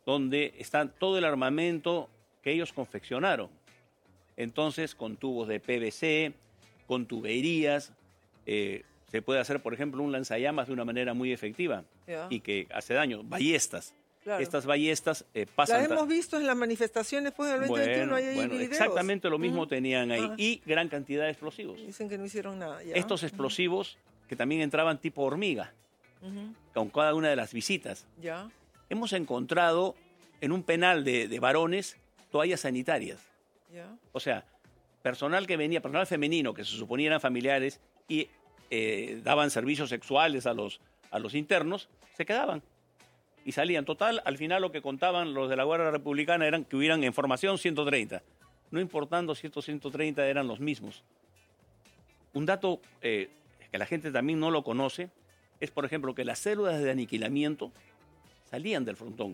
donde está todo el armamento que ellos confeccionaron. Entonces, con tubos de PVC, con tuberías, se puede hacer, por ejemplo, un lanzallamas de una manera muy efectiva y que hace daño. Ballestas. Claro. Estas ballestas pasan... Las hemos visto en las manifestaciones después del 2021, hay videos. Exactamente lo mismo tenían ahí. Y gran cantidad de explosivos. Dicen que no hicieron nada. ¿Ya? Estos explosivos que también entraban tipo hormiga, con cada una de las visitas. ¿Ya? Hemos encontrado en un penal de varones toallas sanitarias. ¿Ya? O sea, personal femenino, que se suponía eran familiares y daban servicios sexuales a los internos, se quedaban y salían. Total, al final lo que contaban los de la Guardia Republicana eran que hubieran en formación 130. No importando si estos 130 eran los mismos. Un dato que la gente también no lo conoce es, por ejemplo, que las células de aniquilamiento salían del frontón.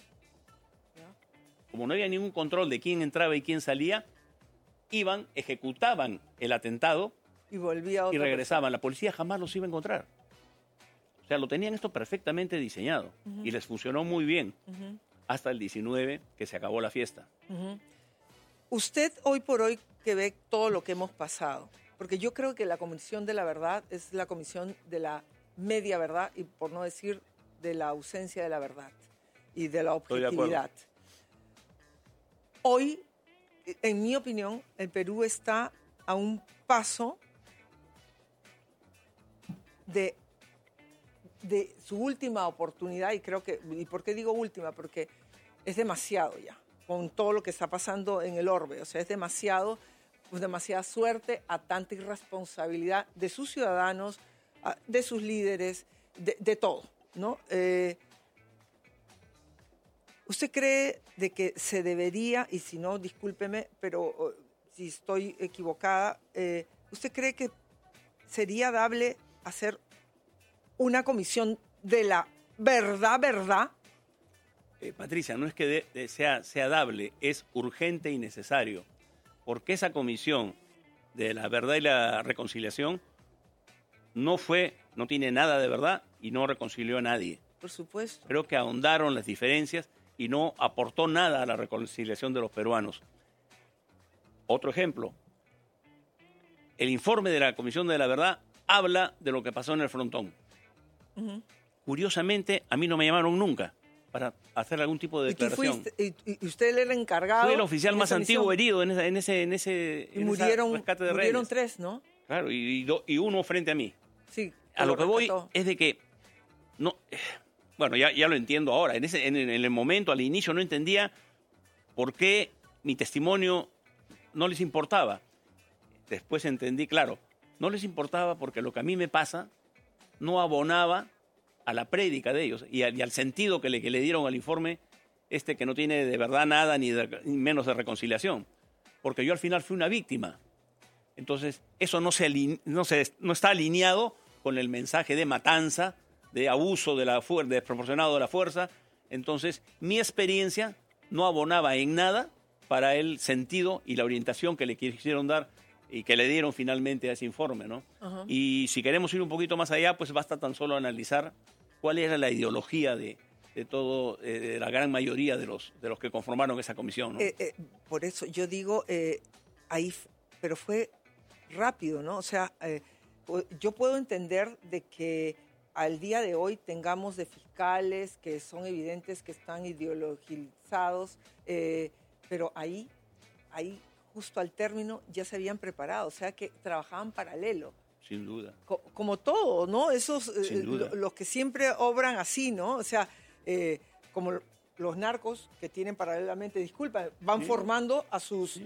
Como no había ningún control de quién entraba y quién salía, iban, ejecutaban el atentado y regresaban. La policía jamás los iba a encontrar. O sea, lo tenían esto perfectamente diseñado y les funcionó muy bien hasta el 19, que se acabó la fiesta. Usted hoy por hoy que ve todo lo que hemos pasado, porque yo creo que la Comisión de la Verdad es la comisión de la media verdad y por no decir de la ausencia de la verdad y de la objetividad. Hoy, en mi opinión, el Perú está a un paso de su última oportunidad y creo que, ¿y por qué digo última? Porque es demasiado ya, con todo lo que está pasando en el orbe, o sea, es demasiada suerte a tanta irresponsabilidad de sus ciudadanos, de sus líderes, de todo, ¿no? ¿Usted cree de que se debería, y si no, discúlpeme, pero si estoy equivocada, ¿usted cree que sería dable hacer una comisión de la verdad? Patricia, no es que sea dable, es urgente y necesario, porque esa comisión de la verdad y la reconciliación no tiene nada de verdad y no reconcilió a nadie. Por supuesto. Creo que ahondaron las diferencias y no aportó nada a la reconciliación de los peruanos. Otro ejemplo, el informe de la Comisión de la Verdad habla de lo que pasó en el frontón. Curiosamente, a mí no me llamaron nunca para hacer algún tipo de declaración. ¿Y usted era el encargado? Fui el oficial más antiguo herido en ese rescate de rehenes. Murieron 3, ¿no? Claro, y uno frente a mí. Sí. A lo que voy es de que no... Bueno, ya lo entiendo ahora. En el momento, al inicio, no entendía por qué mi testimonio no les importaba. Después entendí, claro, no les importaba porque lo que a mí me pasa no abonaba a la prédica de ellos y al sentido que le dieron al informe que no tiene de verdad nada ni menos de reconciliación. Porque yo al final fui una víctima. Entonces, eso no está alineado con el mensaje de matanza, de abuso desproporcionado de la fuerza. Entonces, mi experiencia no abonaba en nada para el sentido y la orientación que le quisieron dar y que le dieron finalmente a ese informe, ¿no? Y si queremos ir un poquito más allá, pues basta tan solo analizar cuál era la ideología de la gran mayoría de los que conformaron esa comisión, ¿no? Por eso yo digo, pero fue rápido, ¿no? O sea, yo puedo entender de que al día de hoy tengamos de fiscales que son evidentes que están ideologizados, pero ahí justo al término ya se habían preparado, o sea que trabajaban paralelo. Sin duda. Como todo, ¿no? Esos, Sin duda. los que siempre obran así, ¿no? O sea, como los narcos que tienen paralelamente, disculpa, van formando a sus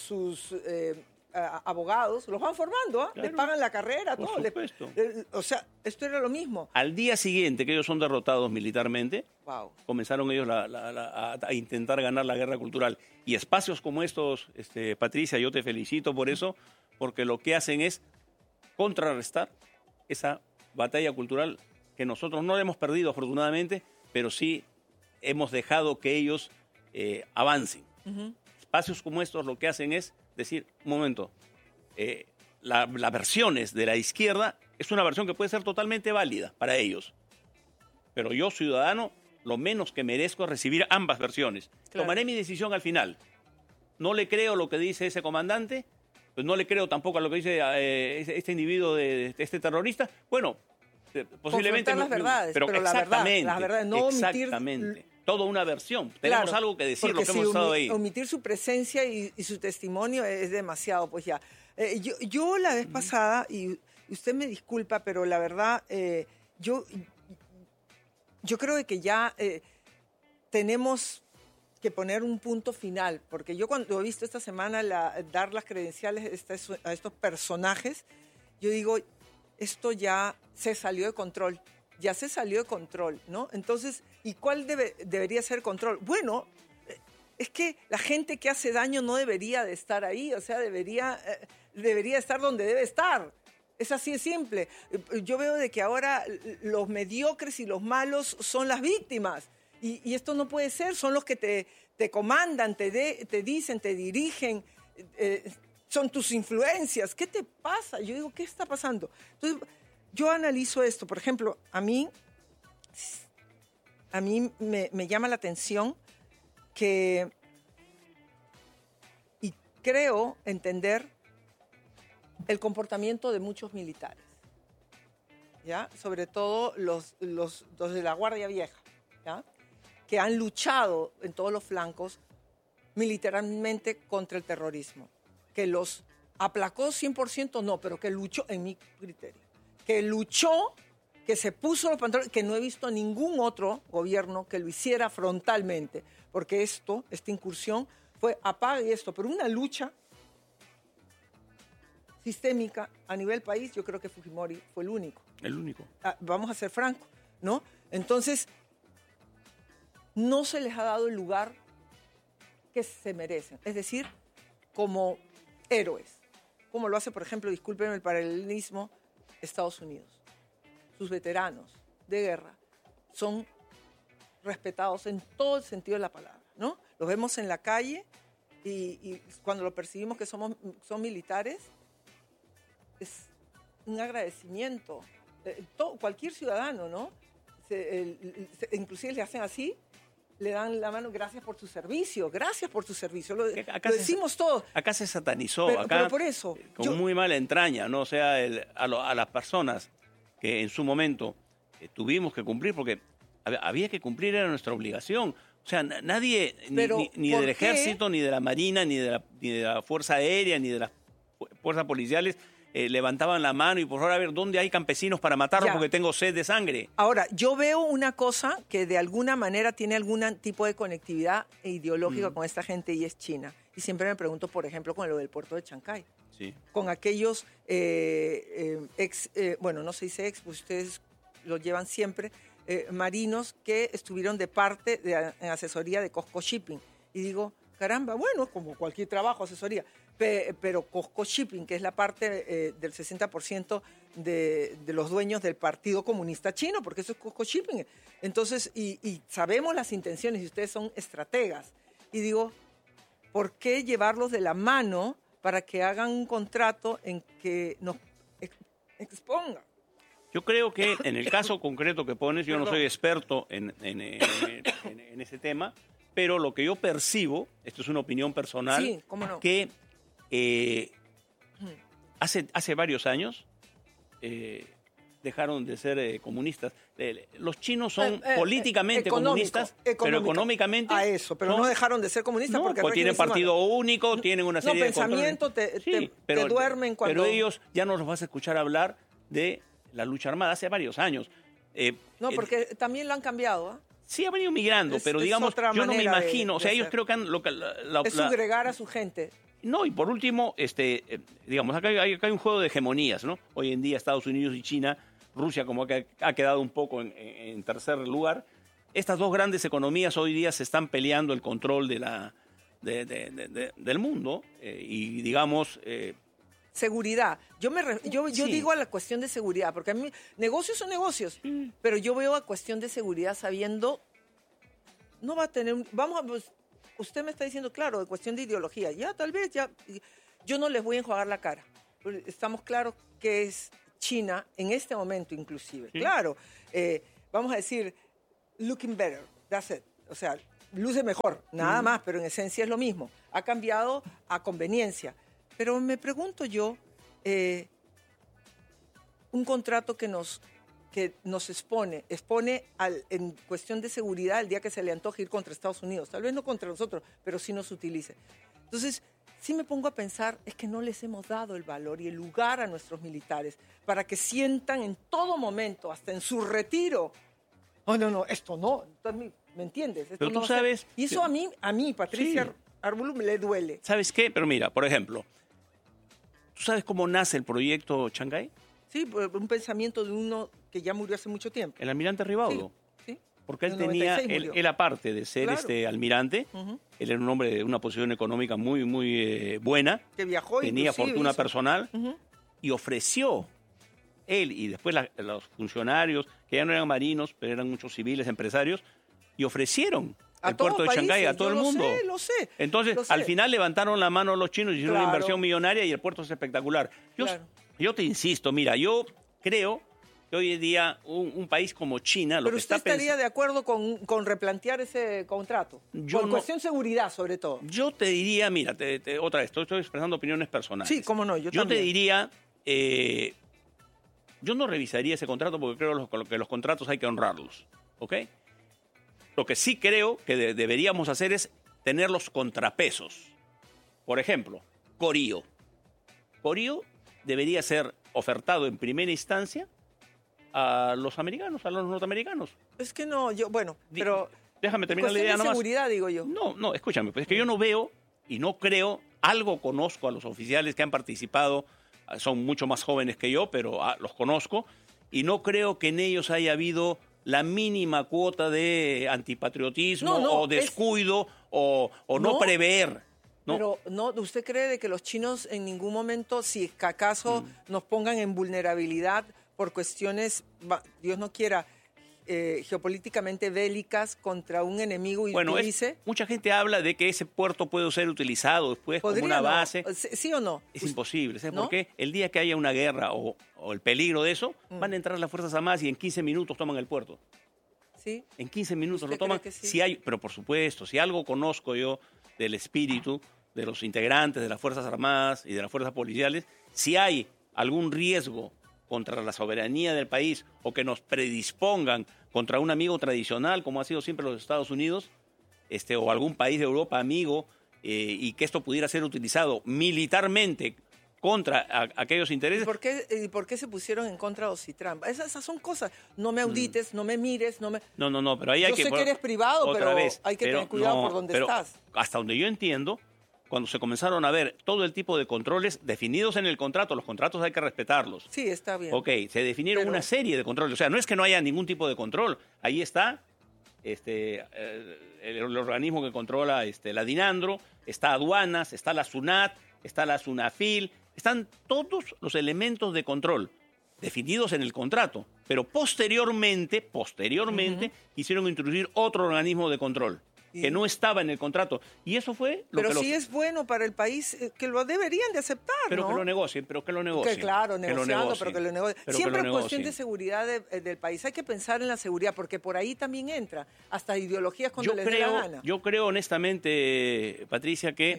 abogados, los van formando, ¿eh? Claro. Les pagan la carrera, Por todo. supuesto. O sea, esto era lo mismo. Al día siguiente que ellos son derrotados militarmente, Wow. comenzaron ellos a intentar ganar la guerra cultural. Y espacios como estos, Patricia, yo te felicito por eso, porque lo que hacen es contrarrestar esa batalla cultural que nosotros no la hemos perdido afortunadamente, pero sí hemos dejado que ellos avancen. Espacios como estos lo que hacen es decir, un momento, las versiones de la izquierda es una versión que puede ser totalmente válida para ellos. Pero yo, ciudadano, lo menos que merezco es recibir ambas versiones. Claro. Tomaré mi decisión al final. No le creo lo que dice ese comandante, pues no le creo tampoco a lo que dice este individuo, este terrorista. Bueno, posiblemente... Confrontar las verdades, pero exactamente, la verdad, no omitir... Exactamente. Toda una versión. Tenemos Claro, algo que decir, porque lo que hemos estado ahí. Omitir su presencia y su testimonio es demasiado, pues ya. Yo la vez pasada, y usted me disculpa, pero la verdad, yo creo de que ya tenemos que poner un punto final, porque yo cuando he visto esta semana dar las credenciales a estos personajes, yo digo, esto ya se salió de control. Ya se salió de control, ¿no? Entonces, ¿y cuál debería ser control? Bueno, es que la gente que hace daño no debería de estar ahí, o sea, debería estar donde debe estar. Es así de simple. Yo veo de que ahora los mediocres y los malos son las víctimas. Y esto no puede ser, son los que te comandan, te dicen, te dirigen, son tus influencias. ¿Qué te pasa? Yo digo, ¿qué está pasando? Entonces, yo analizo esto, por ejemplo, a mí me llama la atención que, y creo entender el comportamiento de muchos militares, ¿ya? Sobre todo los de la Guardia Vieja, ¿ya? Que han luchado en todos los flancos militarmente contra el terrorismo, que los aplacó 100%, no, pero que luchó, en mi criterio, que luchó, que se puso los pantalones, que no he visto ningún otro gobierno que lo hiciera frontalmente, porque esta incursión fue apague esto, pero una lucha sistémica a nivel país, yo creo que Fujimori fue el único. El único. Vamos a ser francos, ¿no? Entonces, no se les ha dado el lugar que se merecen, es decir, como héroes, como lo hace, por ejemplo, discúlpenme el paralelismo, Estados Unidos. Sus veteranos de guerra son respetados en todo el sentido de la palabra, ¿no? Los vemos en la calle y cuando lo percibimos que son militares, es un agradecimiento. Cualquier ciudadano, ¿no? Inclusive le hacen así, le dan la mano, gracias por tu servicio, lo decimos todos. Acá se satanizó, pero por eso, con muy mala entraña, ¿no? O sea, a las personas que en su momento tuvimos que cumplir, porque había que cumplir, era nuestra obligación. O sea, nadie, ni del ejército, ni de la marina, ni de la fuerza aérea, ni de las fuerzas policiales, levantaban la mano y por favor, a ver, ¿dónde hay campesinos para matarlos porque tengo sed de sangre? Ahora, yo veo una cosa que de alguna manera tiene algún tipo de conectividad ideológica con esta gente y es China. Y siempre me pregunto, por ejemplo, con lo del puerto de Chancay. Sí. Con aquellos bueno, no se dice ex, pues ustedes lo llevan siempre, marinos que estuvieron de parte en asesoría de Costco Shipping. Y digo, caramba, bueno, como cualquier trabajo, asesoría. Pero Costco Shipping, que es la parte del 60% de los dueños del Partido Comunista Chino, porque eso es Costco Shipping. Entonces, y sabemos las intenciones, y ustedes son estrategas. Y digo, ¿por qué llevarlos de la mano para que hagan un contrato en que nos expongan? Yo creo que en el caso concreto que pones, yo no soy experto en ese tema, pero lo que yo percibo, esto es una opinión personal, sí, ¿cómo no? Que hace varios años dejaron de ser comunistas. Los chinos son políticamente comunistas, pero económicamente... A eso, pero no dejaron de ser comunistas porque... Pues tienen partido único, tienen una serie de pensamiento, te duermen cuando... Pero ellos ya no los vas a escuchar hablar de la lucha armada hace varios años. Porque también lo han cambiado, ¿ah? Sí, ha venido migrando, pero digamos, yo no me imagino, o sea, ellos creo que han... es segregar a su gente. No, y por último, digamos, acá hay un juego de hegemonías, ¿no? Hoy en día Estados Unidos y China, Rusia como que ha quedado un poco en tercer lugar. Estas dos grandes economías hoy día se están peleando el control del mundo y digamos... Seguridad. Yo Sí. digo a la cuestión de seguridad, porque a mí negocios son negocios, pero yo veo a cuestión de seguridad sabiendo, no va a tener, usted me está diciendo, claro, de cuestión de ideología, ya tal vez, ya, yo no les voy a enjuagar la cara. Estamos claros que es China en este momento inclusive. Sí. Claro, vamos a decir, looking better, that's it. O sea, luce mejor, nada más, pero en esencia es lo mismo. Ha cambiado a conveniencia. Pero me pregunto yo, un contrato que nos expone en cuestión de seguridad el día que se le antoje ir contra Estados Unidos. Tal vez no contra nosotros, pero sí nos utilice. Entonces, sí me pongo a pensar, es que no les hemos dado el valor y el lugar a nuestros militares para que sientan en todo momento, hasta en su retiro, oh, no, esto no. Entonces, ¿me entiendes? Esto pero tú no sabes... Y eso a mí, Patricia Sí. Armburu, me le duele. ¿Sabes qué? Pero mira, por ejemplo, ¿tú sabes cómo nace el proyecto Shanghái? Sí, un pensamiento de uno que ya murió hace mucho tiempo. El almirante Ribaudo. Sí. Porque él En tenía, 96 murió. él aparte de ser Claro. almirante, él era un hombre de una posición económica muy, muy buena, Que viajó tenía inclusive, fortuna hizo. personal y ofreció, él y después los funcionarios, que ya no eran marinos, pero eran muchos civiles, empresarios, y ofrecieron A el todos puerto de países, Shanghái a yo todo el mundo. Lo sé. Entonces, lo sé. al final levantaron la mano los chinos y hicieron una Claro. inversión millonaria y el puerto es espectacular. Claro. Yo te insisto, mira, yo creo que hoy en día un país como China... Pero usted estaría de acuerdo con replantear ese contrato. Yo Por no- cuestión de seguridad, sobre todo. Yo te diría, mira, otra vez, estoy expresando opiniones personales. Sí, cómo no, yo te también. diría, yo no revisaría ese contrato porque creo que los contratos hay que honrarlos, ¿ok? Lo que sí creo que deberíamos hacer es tener los contrapesos. Por ejemplo, Corío. Corío debería ser ofertado en primera instancia a los americanos, a los norteamericanos. Es que no, pero... Déjame terminar la cuestión idea de nomás. seguridad, digo yo. No, escúchame, pues es que yo no veo y no creo, algo conozco a los oficiales que han participado, son mucho más jóvenes que yo, pero los conozco, y no creo que en ellos haya habido la mínima cuota de antipatriotismo o descuido o no No, prever. ¿no? Pero no, ¿usted cree de que los chinos en ningún momento, si acaso nos pongan en vulnerabilidad por cuestiones, Dios no quiera, geopolíticamente bélicas contra un enemigo y Bueno, utilice? mucha gente habla de que ese puerto puede ser utilizado después como ¿Podría una no? base. ¿Sí o no? Es imposible. ¿Sabes ¿no? por qué? El día que haya una guerra o el peligro de eso, van a entrar las Fuerzas Armadas y en 15 minutos toman el puerto. ¿Sí? En 15 minutos ¿Usted lo toman. cree que sí? Si hay, pero por supuesto, si algo conozco yo del espíritu de los integrantes de las Fuerzas Armadas y de las Fuerzas Policiales, si hay algún riesgo contra la soberanía del país o que nos predispongan contra un amigo tradicional, como ha sido siempre los Estados Unidos, o algún país de Europa amigo, y que esto pudiera ser utilizado militarmente contra aquellos intereses. ¿Y por qué se pusieron en contra de Ocitran? Esas son cosas. No me audites, no me mires, no me... No, pero ahí hay Yo que... sé que eres privado, otra pero vez, hay que tener cuidado por donde estás. Hasta donde yo entiendo, cuando se comenzaron a ver todo el tipo de controles definidos en el contrato, los contratos hay que respetarlos. Sí, está bien. Ok, se definieron una serie de controles. O sea, no es que no haya ningún tipo de control. Ahí está el organismo que controla la DINANDRO, está aduanas, está la SUNAT, está la SUNAFIL, están todos los elementos de control definidos en el contrato. Pero posteriormente, quisieron introducir otro organismo de control que no estaba en el contrato. Y eso fue lo pero que sí es bueno para el país, que lo deberían de aceptar, pero ¿no? que lo negocien. Que claro, negociando, pero que lo negocien. Pero Siempre que es lo cuestión de negocien. seguridad del país. Hay que pensar en la seguridad, porque por ahí también entra, hasta ideologías cuando les dé la gana. Yo creo honestamente, Patricia, que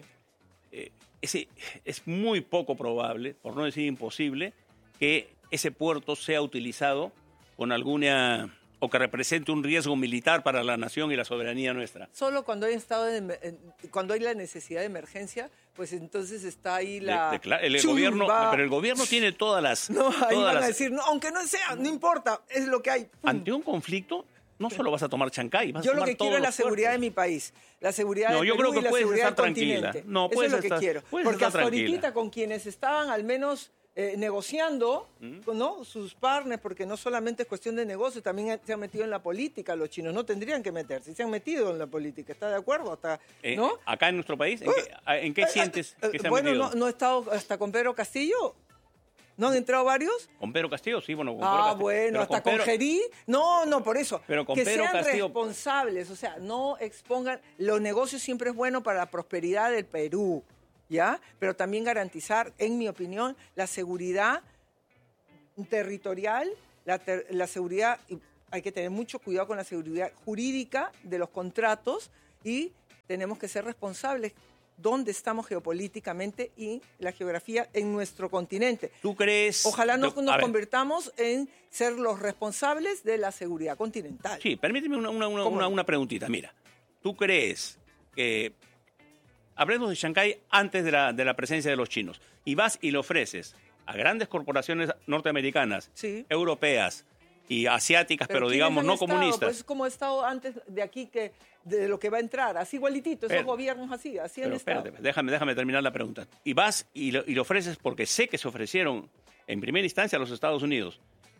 es muy poco probable, por no decir imposible, que ese puerto sea utilizado con alguna... o que represente un riesgo militar para la nación y la soberanía nuestra. Solo cuando hay cuando hay la necesidad de emergencia, pues entonces está ahí la... El gobierno, pero el gobierno tiene todas las... No, ahí todas van a las- decir, no, aunque no sea, no importa, es lo que hay. ¡Pum! Ante un conflicto, no solo vas a tomar Chancay, vas a Yo lo tomar que quiero todos es la los seguridad de puertos. mi país, la seguridad No, de yo Perú creo que y la puedes seguridad estar del tranquila. continente. No, eso puedes es lo que estar- quiero. puedes Porque estar hasta tranquila. ahorita con quienes estaban al menos negociando, ¿no? Sus partners, porque no solamente es cuestión de negocio, también se han metido en la política. Los chinos no tendrían que meterse, se han metido en la política. ¿Está de acuerdo? ¿No? Acá en nuestro país, ¿en qué sientes que se han Bueno, metido? no he estado hasta con Pedro Castillo. ¿No han entrado varios? Con Pedro Castillo, sí, bueno. Con Pedro Castillo. Bueno, Pero hasta con Pedro- Gerí. No, por eso. Pero con que Pedro sean Castillo- responsables, o sea, no expongan. Los negocios siempre es bueno para la prosperidad del Perú, ¿ya? Pero también garantizar, en mi opinión, la seguridad territorial, la seguridad hay que tener mucho cuidado con la seguridad jurídica de los contratos y tenemos que ser responsables dónde estamos geopolíticamente y la geografía en nuestro continente. ¿Tú crees? Ojalá nos convirtamos en ser los responsables de la seguridad continental. Sí, permíteme una preguntita. Mira, ¿tú crees que, hablemos de Shanghái antes de la presencia de los chinos, y vas y le ofreces a grandes corporaciones norteamericanas, sí, europeas y asiáticas, pero digamos no comunistas? Pues como ha estado antes de aquí de lo que va a entrar, así igualitito, esos gobiernos así han estado. Espérate, déjame terminar la pregunta. Y vas y le ofreces, porque sé que se ofrecieron en primera instancia a los Estados Unidos.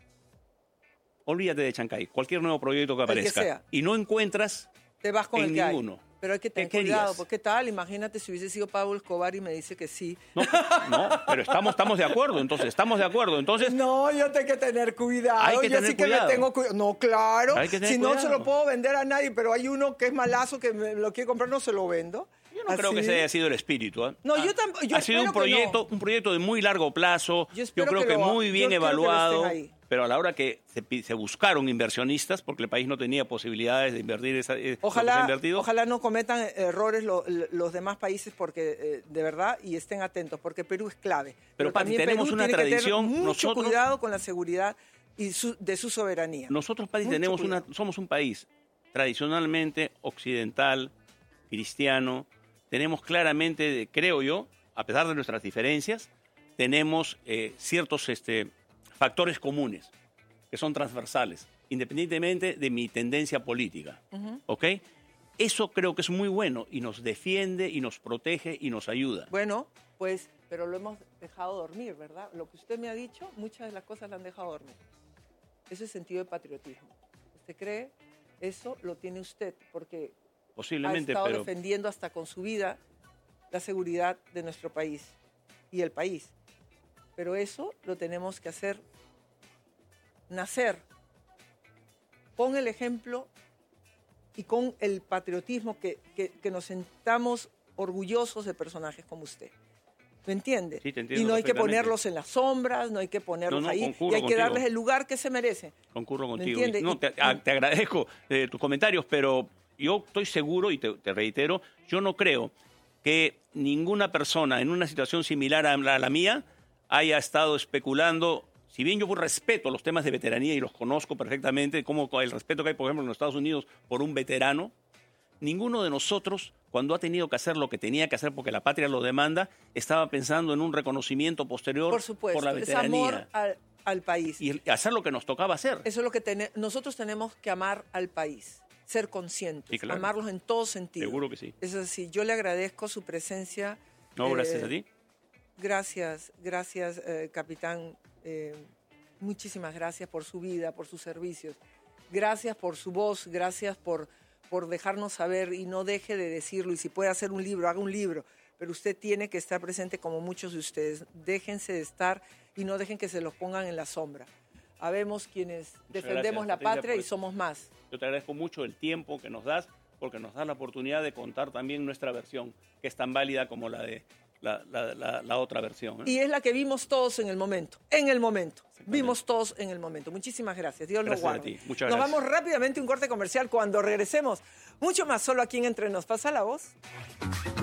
Olvídate de Shanghái, cualquier nuevo proyecto que aparezca. Y no encuentras te vas con el que ninguno. Hay. Pero hay que tener cuidado, porque ¿qué tal? Imagínate si hubiese sido Pablo Escobar y me dice que sí. No, pero estamos de acuerdo, entonces. No, yo tengo que tener cuidado. Hay que tener cuidado. Que me tengo cuidado. No, claro. Si no cuidado. se lo puedo vender a nadie, pero hay uno que es malazo que me lo quiere comprar, no se lo vendo. Yo no creo que ese haya sido el espíritu. ¿Eh? No, yo tampoco. Ha sido un proyecto de muy largo plazo. Yo creo que muy bien evaluado. Pero a la hora que se buscaron inversionistas, porque el país no tenía posibilidades de invertir ojalá no cometan errores los demás países, porque de verdad, y estén atentos, porque Perú es clave. Pero Pati, tenemos una tradición. Mucho cuidado con la seguridad y de su soberanía. Nosotros, Pati, somos un país tradicionalmente occidental, cristiano. Tenemos claramente, creo yo, a pesar de nuestras diferencias, tenemos ciertos factores comunes que son transversales, independientemente de mi tendencia política. ¿Ok? Eso creo que es muy bueno y nos defiende y nos protege y nos ayuda. Bueno, pues, pero lo hemos dejado dormir, ¿verdad? Lo que usted me ha dicho, muchas de las cosas la han dejado dormir. Eso es sentido de patriotismo. ¿Usted cree? Eso lo tiene usted, porque posiblemente, ha estado defendiendo hasta con su vida la seguridad de nuestro país y el país. Pero eso lo tenemos que hacer nacer con el ejemplo y con el patriotismo que nos sentamos orgullosos de personajes como usted. ¿Me entiende? Sí, te entiendo. Y no hay que ponerlos en las sombras, no hay que ponerlos ahí, y hay que darles el lugar que se merecen. Concurro contigo. No, te agradezco tus comentarios, pero yo estoy seguro, y te reitero, yo no creo que ninguna persona en una situación similar a la mía haya estado especulando. Si bien yo respeto los temas de veteranía y los conozco perfectamente, como el respeto que hay, por ejemplo, en los Estados Unidos por un veterano, ninguno de nosotros, cuando ha tenido que hacer lo que tenía que hacer porque la patria lo demanda, estaba pensando en un reconocimiento posterior por la veteranía. Es amor al país. Y hacer lo que nos tocaba hacer. Eso es lo que nosotros tenemos que amar al país, ser conscientes, sí, claro. Amarlos en todo sentido. Seguro que sí. Es así. Yo le agradezco su presencia. No, gracias a ti. Gracias, capitán. Muchísimas gracias por su vida, por sus servicios. Gracias por su voz, gracias por dejarnos saber, y no deje de decirlo. Y si puede hacer un libro, haga un libro. Pero usted tiene que estar presente como muchos de ustedes. Déjense de estar y no dejen que se los pongan en la sombra. Habemos quienes defendemos la patria y somos más. Yo te agradezco mucho el tiempo que nos das, porque nos das la oportunidad de contar también nuestra versión, que es tan válida como la de la otra versión. Y es la que vimos todos en el momento. En el momento. Vimos todos en el momento. Muchísimas gracias. Dios los guarde. Gracias a ti. Muchas gracias. Nos vamos rápidamente a un corte comercial. Cuando regresemos, mucho más solo aquí en Entre Nos. Pasa la voz.